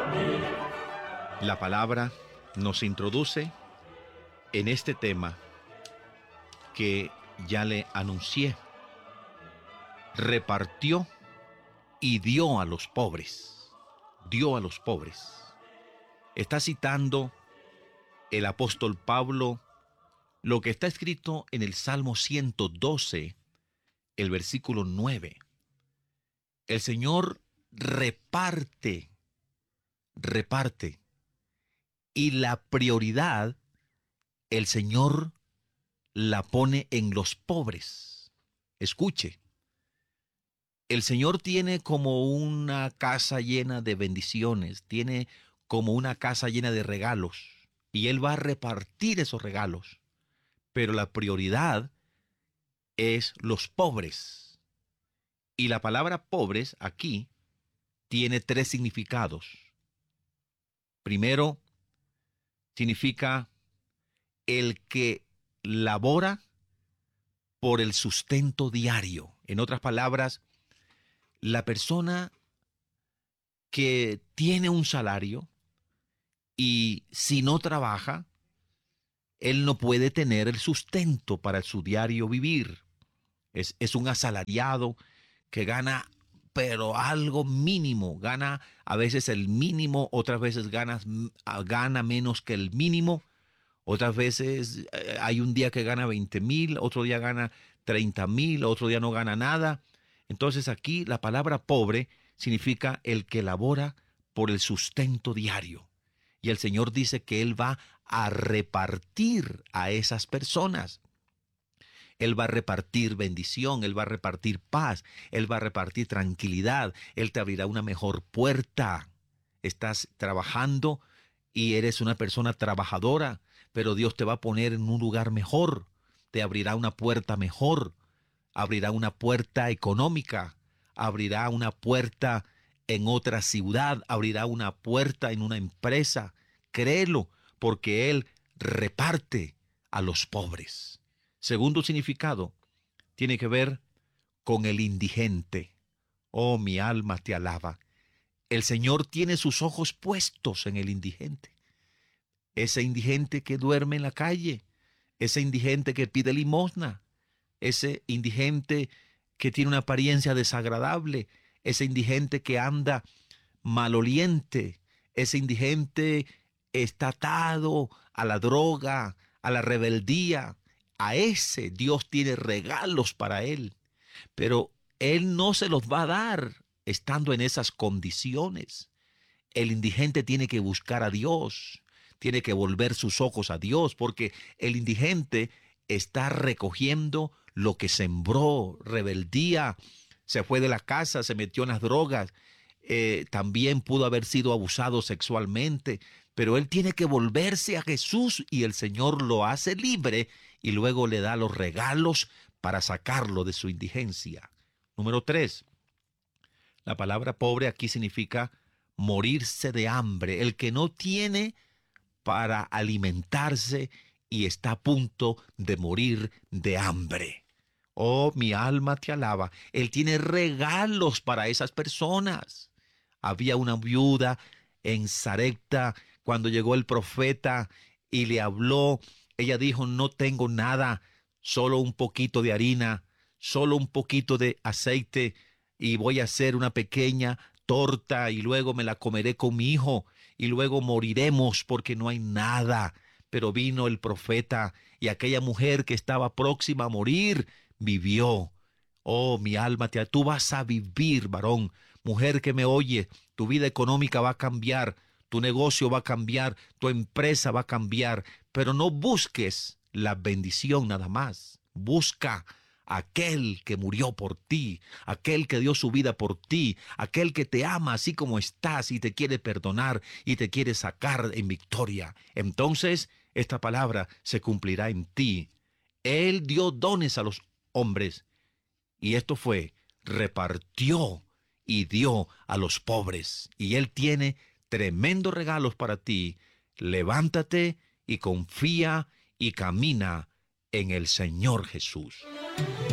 La palabra nos introduce en este tema que ya le anuncié. Repartió y dio a los pobres. Dio a los pobres. Está citando el apóstol Pablo lo que está escrito en el Salmo 112, el versículo 9. El Señor reparte. Y la prioridad, el Señor la pone en los pobres. Escuche, el Señor tiene como una casa llena de bendiciones, tiene como una casa llena de regalos, y Él va a repartir esos regalos. Pero la prioridad es los pobres. Y la palabra pobres aquí tiene tres significados. Primero, significa el que labora por el sustento diario. En otras palabras, la persona que tiene un salario y si no trabaja, él no puede tener el sustento para su diario vivir. Es un asalariado que gana, pero algo mínimo. Gana a veces el mínimo, otras veces gana menos que el mínimo. Otras veces hay un día que gana 20,000, otro día gana 30,000, otro día no gana nada. Entonces aquí la palabra pobre significa el que labora por el sustento diario. Y el Señor dice que Él va a repartir a esas personas. Él va a repartir bendición, Él va a repartir paz, Él va a repartir tranquilidad, Él te abrirá una mejor puerta. Estás trabajando y eres una persona trabajadora, pero Dios te va a poner en un lugar mejor, te abrirá una puerta mejor, abrirá una puerta económica, abrirá una puerta en otra ciudad, abrirá una puerta en una empresa. Créelo, porque Él reparte a los pobres. Segundo significado, tiene que ver con el indigente. Oh, mi alma te alaba. El Señor tiene sus ojos puestos en el indigente. Ese indigente que duerme en la calle, ese indigente que pide limosna, ese indigente que tiene una apariencia desagradable, ese indigente que anda maloliente, ese indigente está atado a la droga, a la rebeldía. A ese Dios tiene regalos para él, pero Él no se los va a dar estando en esas condiciones. El indigente tiene que buscar a Dios, tiene que volver sus ojos a Dios, porque el indigente está recogiendo lo que sembró, rebeldía, se fue de la casa, se metió en las drogas, también pudo haber sido abusado sexualmente, pero él tiene que volverse a Jesús y el Señor lo hace libre y luego le da los regalos para sacarlo de su indigencia. Número 3. La palabra pobre aquí significa morirse de hambre, el que no tiene para alimentarse y está a punto de morir de hambre. Oh, mi alma te alaba. Él tiene regalos para esas personas. Había una viuda en Sarepta cuando llegó el profeta y le habló. Ella dijo, no tengo nada, solo un poquito de harina, solo un poquito de aceite y voy a hacer una pequeña torta y luego me la comeré con mi hijo y luego moriremos porque no hay nada. Pero vino el profeta y aquella mujer que estaba próxima a morir vivió. Oh, mi alma, tú vas a vivir, varón, mujer que me oye, tu vida económica va a cambiar, tu negocio va a cambiar, tu empresa va a cambiar, pero no busques la bendición nada más. Busca aquel que murió por ti, aquel que dio su vida por ti, aquel que te ama así como estás y te quiere perdonar y te quiere sacar en victoria. Entonces, esta palabra se cumplirá en ti. Él dio dones a los hombres y esto fue, repartió y dio a los pobres. Y Él tiene tremendos regalos para ti. Levántate y confía y camina en el Señor Jesús.